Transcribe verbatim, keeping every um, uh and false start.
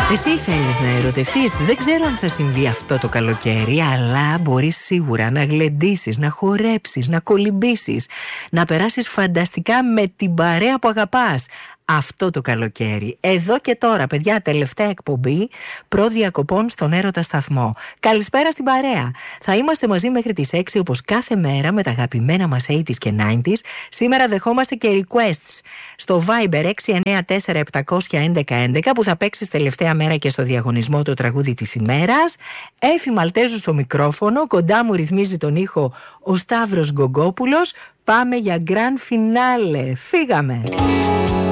Εσύ θέλεις να ερωτευτείς? Δεν ξέρω αν θα συμβεί αυτό το καλοκαίρι, αλλά μπορείς σίγουρα να γλεντήσεις, να χορέψεις, να κολυμπήσεις, να περάσεις φανταστικά με την παρέα που αγαπάς αυτό το καλοκαίρι. Εδώ και τώρα, παιδιά, τελευταία εκπομπή προδιακοπών στον Έρωτα Σταθμό. Καλησπέρα στην παρέα. Θα είμαστε μαζί μέχρι τις έξι όπως κάθε μέρα με τα αγαπημένα μας ογδόντα και ενενήντα. Σήμερα δεχόμαστε και requests στο Viber έξι εννιά τέσσερα επτά ένα ένα ένα ένα που θα παίξεις τελευταία μέρα και στο διαγωνισμό το τραγούδι της ημέρας. Έφη Μαλτέζου στο μικρόφωνο, κοντά μου ρυθμίζει τον ήχο ο Σταύρος Γκογκόπουλος. Πάμε για γκραν φινάλε. Φύγαμε.